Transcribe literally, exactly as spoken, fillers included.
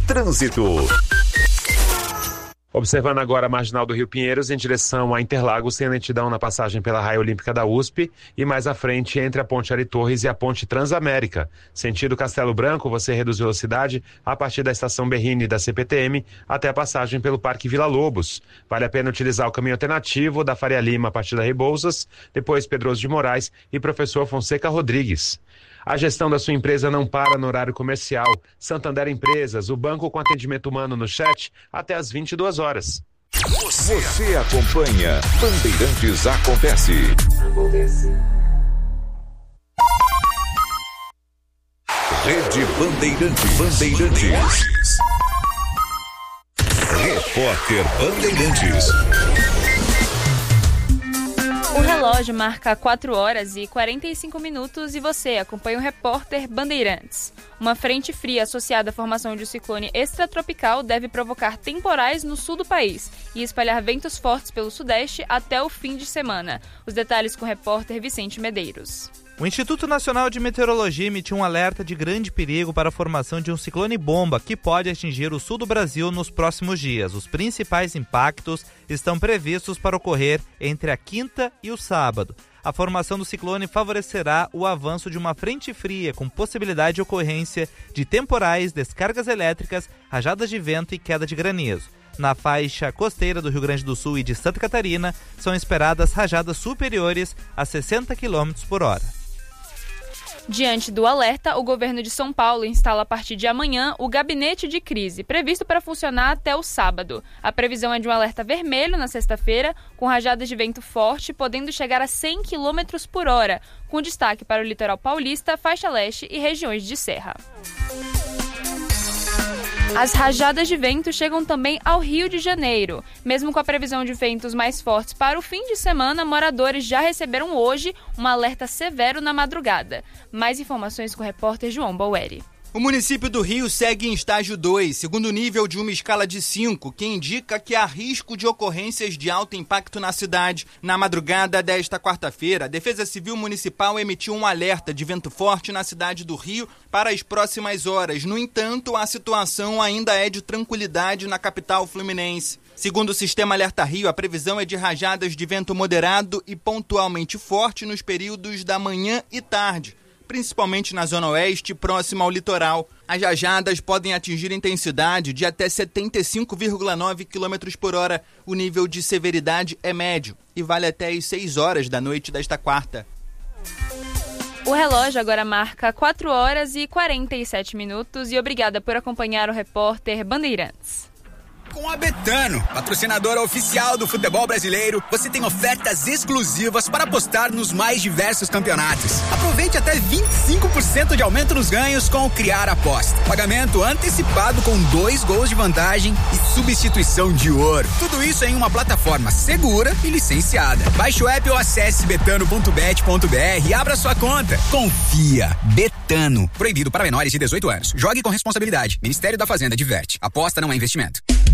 Trânsito. Observando agora a marginal do Rio Pinheiros em direção a Interlagos, tem lentidão na passagem pela Raia Olímpica da U S P e mais à frente entre a Ponte Ari Torres e a Ponte Transamérica. Sentido Castelo Branco, você reduz velocidade a partir da estação Berrini da C P T M até a passagem pelo Parque Vila Lobos. Vale a pena utilizar o caminho alternativo da Faria Lima a partir da Rebouças, depois Pedroso de Moraes e Professor Fonseca Rodrigues. A gestão da sua empresa não para no horário comercial. Santander Empresas, o banco com atendimento humano no chat até às vinte e duas horas. Você, Você acompanha Bandeirantes Acontece. Acontece. Rede Bandeirantes. Bandeirantes. Repórter Bandeirantes. O relógio marca quatro horas e quarenta e cinco minutos e você acompanha o Repórter Bandeirantes. Uma frente fria associada à formação de um ciclone extratropical deve provocar temporais no sul do país e espalhar ventos fortes pelo sudeste até o fim de semana. Os detalhes com o repórter Vicente Medeiros. O Instituto Nacional de Meteorologia emitiu um alerta de grande perigo para a formação de um ciclone-bomba que pode atingir o sul do Brasil nos próximos dias. Os principais impactos estão previstos para ocorrer entre a quinta e o sábado. A formação do ciclone favorecerá o avanço de uma frente fria com possibilidade de ocorrência de temporais, descargas elétricas, rajadas de vento e queda de granizo. Na faixa costeira do Rio Grande do Sul e de Santa Catarina, são esperadas rajadas superiores a sessenta quilômetros por hora. Diante do alerta, o governo de São Paulo instala a partir de amanhã o gabinete de crise, previsto para funcionar até o sábado. A previsão é de um alerta vermelho na sexta-feira, com rajadas de vento forte, podendo chegar a cem quilômetros por hora, com destaque para o litoral paulista, faixa leste e regiões de serra. As rajadas de vento chegam também ao Rio de Janeiro. Mesmo com a previsão de ventos mais fortes para o fim de semana, moradores já receberam hoje um alerta severo na madrugada. Mais informações com o repórter João Baueri. O município do Rio segue em estágio dois, segundo nível de uma escala de cinco, que indica que há risco de ocorrências de alto impacto na cidade. Na madrugada desta quarta-feira, a Defesa Civil Municipal emitiu um alerta de vento forte na cidade do Rio para as próximas horas. No entanto, a situação ainda é de tranquilidade na capital fluminense. Segundo o Sistema Alerta Rio, a previsão é de rajadas de vento moderado e pontualmente forte nos períodos da manhã e tarde, principalmente na zona oeste, próxima ao litoral. As rajadas podem atingir intensidade de até setenta e cinco vírgula nove quilômetros por hora. O nível de severidade é médio e vale até às seis horas da noite desta quarta. O relógio agora marca quatro horas e quarenta e sete minutos e obrigada por acompanhar o repórter Bandeirantes. Com a Betano, patrocinadora oficial do futebol brasileiro, você tem ofertas exclusivas para apostar nos mais diversos campeonatos. Aproveite até vinte e cinco por cento de aumento nos ganhos com o Criar Aposta. Pagamento antecipado com dois gols de vantagem e substituição de ouro. Tudo isso em uma plataforma segura e licenciada. Baixe o app ou acesse betano ponto bet ponto br e abra sua conta. Confia. Betano. Proibido para menores de dezoito anos. Jogue com responsabilidade. Ministério da Fazenda diverte. Aposta não é investimento.